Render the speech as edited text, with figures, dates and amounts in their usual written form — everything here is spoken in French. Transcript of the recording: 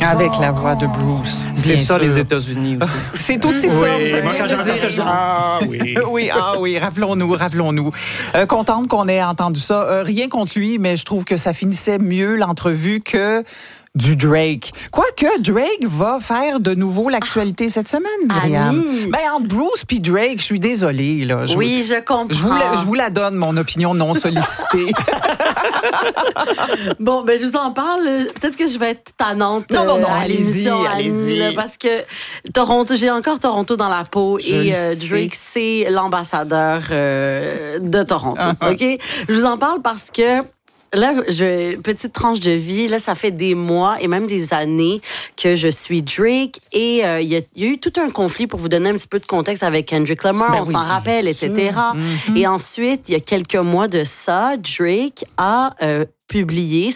Avec la voix de Bruce. C'est ça, sûr. les États-Unis aussi. C'est aussi ça. Oui, moi, quand j'entends ça, je dis oui, rappelons-nous. Contente qu'on ait entendu ça. Rien contre lui, mais je trouve que ça finissait mieux l'entrevue que du Drake. Quoique, Drake va faire de nouveau l'actualité cette semaine, Myriam. Ben, entre Bruce puis Drake, je suis désolée. Là. Je comprends. Je vous la donne, mon opinion non sollicitée. Bon, ben, je vous en parle. Peut-être que je vais être tannante non, à l'émission, allez-y. Là, parce que j'ai encore Toronto dans la peau et Drake, c'est l'ambassadeur de Toronto. OK? Je vous en parle parce que là, petite tranche de vie, là, ça fait des mois et même des années que je suis Drake et il y a eu tout un conflit pour vous donner un petit peu de contexte avec Kendrick Lamar, on s'en rappelle, etc. Et ensuite, il y a quelques mois de ça, Drake a publié